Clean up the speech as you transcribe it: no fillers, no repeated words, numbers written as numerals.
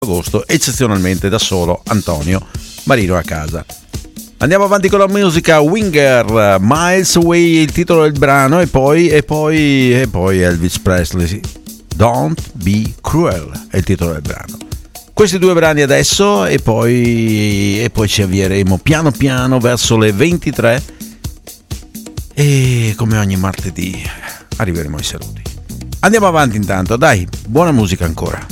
agosto, eccezionalmente da solo Antonio Marino a casa. Andiamo avanti con la musica. Winger, Miles Away, il titolo del brano, e poi Elvis Presley, Don't Be Cruel è il titolo del brano. Questi due brani adesso e poi ci avvieremo piano piano verso le 23 e come ogni martedì arriveremo ai saluti. Andiamo avanti intanto, dai, buona musica ancora.